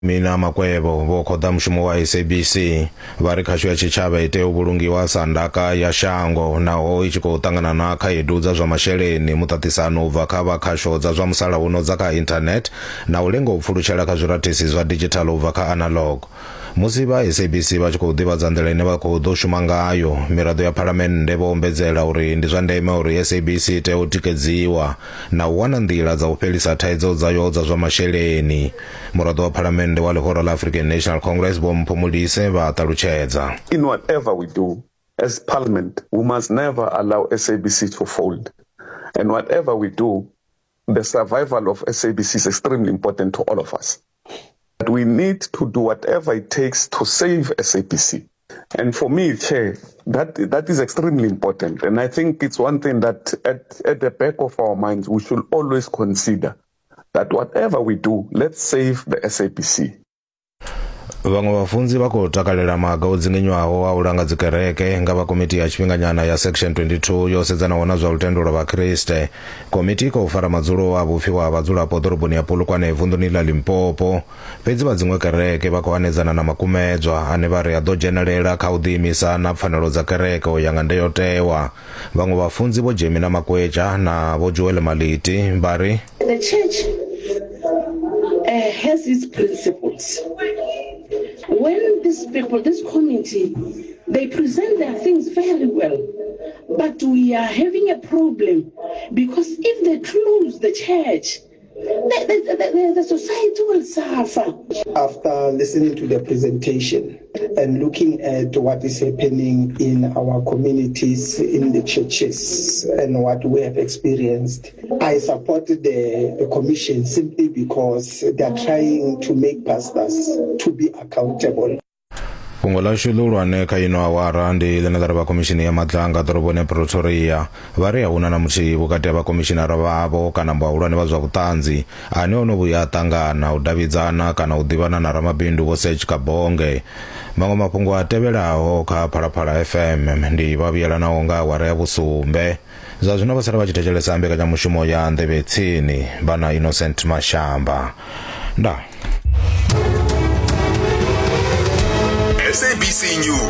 Mina Makwebo vho khoḓa mushumo wa SABC vari khasho ya tshitshavha ite u vhulungiwa sa ndaka ya shango naho i tshi khou ṱangana na khaedu dza zwa masheleni muṱaṱisano ubva kha vha khasho dza zwa musalauno dza kha internet na u lenga u pfulutshela kha zwiratisi zwa digital ubva kha analog. Musi vha SABC vha tshi khou ḓivhadza nḓila ine vha khou ḓo shuma ngayo, miraḓo ya phalamennde vho ombedzela uri ndi zwa ndeme uri SABC tea u tikedziwa na u wana nḓila dza u fhelisa thaidzo dzayo dza zwa masheleni. Muraḓo wa phalamennde wa ḽihoro la African National Congress Vho Mpumulise vha ṱalutshedza. In whatever we do as parliament, we must never allow SABC to fold. And whatever we do, the survival of SABC is extremely important to all of us. We need to do whatever it takes to save SABC. And for me, Chair, that is extremely important. And I think it's one thing that at the back of our minds, we should always consider that whatever we do, let's save the SABC. Vhaṅwe vhafunzi vha khou takalela maga o dzinginywaho a u langa dzikereke nga vha komiti ya tshifhinganyana ya section 22 yo sedzanaho na zwa lutendo lwa vhakriste. Komiti i khou fara madzulo a vhupfi wa vhadzulapo ḓoroboni ya Polokwane vunḓuni ḽa Limpopo. Fhedzi vha dziṅwe kereke vha khou hanedzana na makumedzwa ane vha ri a ḓo dzhenelela kha u ḓiimisa na pfanelo dza kereke u ya nga ndayotewa. Vhaṅwe vhafunzi vho Jemina Makwetsha na vho Joel Maliti vha ri the church has its principles. When these people, this committee, they present their things very well, but we are having a problem because if they close the church, the society will suffer. After listening to the presentation and looking at what is happening in our communities, in the churches, and what we have experienced, I supported the commission simply because they are trying to make pastors to be accountable. Fhungo ḽa shululwane kha ino awara ndi ḽine ḽa ri vha komishini ya maḓanga ḓoroboni ya Pretoria vha ri a huna na muthihi vhukati ha vhakomishinara vhavho kana vhahulwane vha zwa vhuṱanzi ane ono vhuya a ṱangana u davhidzana kana u ḓivhana na ramabindu vho Serge Kabonge. Maṅwe mafhungo a tevhelaho kha Phalaphala FM ndi vhavhuyelanaho nga awara ya vhusumbe. Zwa zwino vha sala vha tshi thetshelesa mbekanyamushumo ya Nḓevhe Tsini vhana Innocent Mashamba. Nda SABC News.